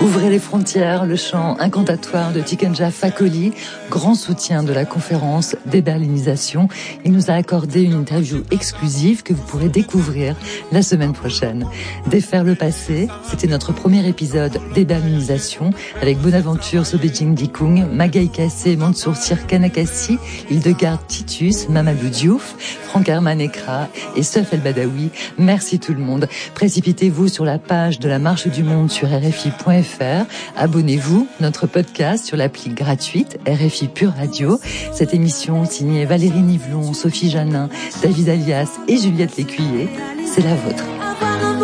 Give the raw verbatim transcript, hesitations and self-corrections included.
Ouvrez les frontières, le chant incantatoire de Tikenja Fakoly, grand soutien de la conférence Déberlinisation. Il nous a accordé une interview exclusive que vous pourrez découvrir la semaine prochaine. Défaire le passé, c'était notre premier épisode Déberlinisation avec Bonaventure Sobejing Dikung, Magaï Kassé, Mansour Sir Kanakassi, Hildegarde Titus, Mamadou Diouf, Franck Herman Ekra et Seuf El Badawi. Merci tout le monde. Précipitez-vous sur la page de la Marche du Monde sur R F I point F R. Abonnez-vous, notre podcast sur l'appli gratuite R F I Pure Radio. Cette émission signée Valérie Nivelon, Sophie Janin, David Alias et Juliette Lécuyer, c'est la vôtre.